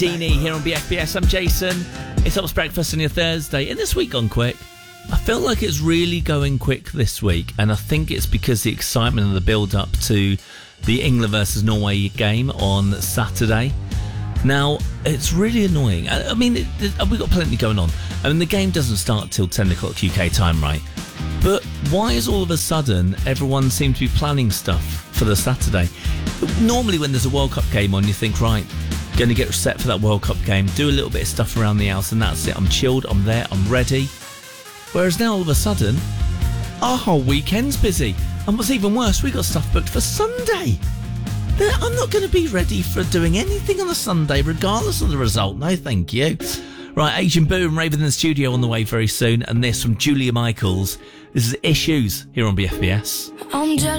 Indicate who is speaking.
Speaker 1: Deanie here on BFBS. I'm Jason. It's Helps Breakfast on your Thursday. And this week on Quick, I feel like it's really going quick this week. And I think it's because the excitement of the build-up to the England versus Norway game on Saturday. Now, it's really annoying. I mean, we've got plenty going on. I mean, the game doesn't start till 10 o'clock UK time, right? But why is all of a sudden everyone seems to be planning stuff for the Saturday? Normally when there's a World Cup game on, you think, right, going to get set for that World Cup game, do a little bit of stuff around the house, and that's it. I'm chilled, I'm there, I'm ready. Whereas now all of a sudden, our whole weekend's busy. And what's even worse, we got stuff booked for Sunday. I'm not going to be ready for doing anything on a Sunday, regardless of the result. No, thank you. Right, Agent Boo and Raven in the studio on the way very soon. And this from Julia Michaels. This is Issues here on BFBS.
Speaker 2: I'm jealous.